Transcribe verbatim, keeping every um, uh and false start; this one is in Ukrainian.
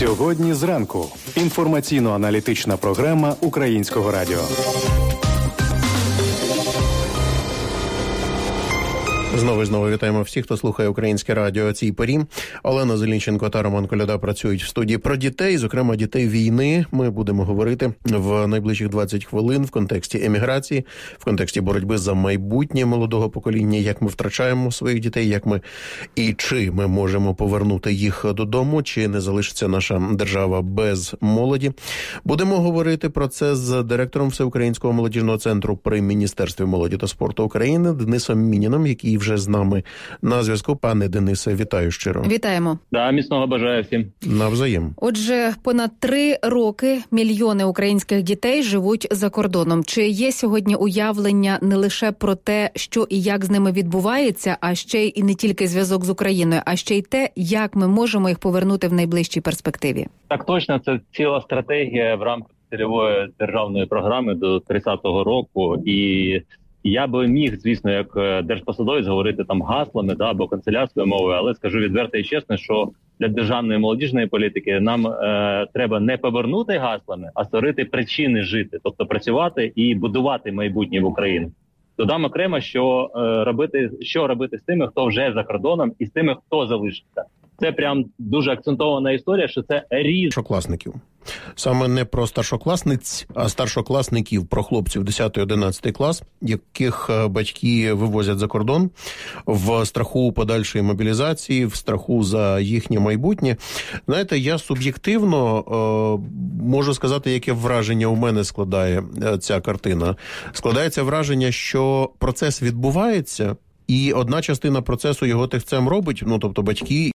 Сьогодні зранку. Інформаційно-аналітична програма Українського радіо. Знову і знову вітаємо всіх, хто слухає Українське радіо о цій порі. Олена Зелінченко та Роман Коляда працюють в студії про дітей, зокрема дітей війни. Ми будемо говорити в найближчих двадцять хвилин в контексті еміграції, в контексті боротьби за майбутнє молодого покоління, як ми втрачаємо своїх дітей, як ми і чи ми можемо повернути їх додому, чи не залишиться наша держава без молоді. Будемо говорити про це з директором Всеукраїнського молодіжного центру при Міністерстві молоді та спорту України Денисом Мініним, який вже з нами на зв'язку. Пане Денисе, вітаю щиро. Вітаємо. Да, міцного бажаю всім. Навзаєм. Отже, понад три роки мільйони українських дітей живуть за кордоном. Чи є сьогодні уявлення не лише про те, що і як з ними відбувається, а ще й і не тільки зв'язок з Україною, а ще й те, як ми можемо їх повернути в найближчій перспективі? Так точно, це ціла стратегія в рамках цільової державної програми до тридцятого року. І я би міг, звісно, як держпосадовець говорити там гаслами, да, або канцелярською мовою, але скажу відверто і чесно, що для державної молодіжної політики нам е, треба не повернути гаслами, а створити причини жити, тобто працювати і будувати майбутнє в Україні. Додам окремо, що е, робити, що робити з тими, хто вже за кордоном, і з тими, хто залишиться. Це прям дуже акцентована історія, що це різ... Старшокласників. Саме не про старшокласниць, а старшокласників, про хлопців десятий-одинадцятий клас, яких батьки вивозять за кордон в страху подальшої мобілізації, в страху за їхнє майбутнє. Знаєте, я суб'єктивно е, можу сказати, яке враження у мене складає ця картина. Складається враження, що процес відбувається, і одна частина процесу його тихцем робить, ну, тобто батьки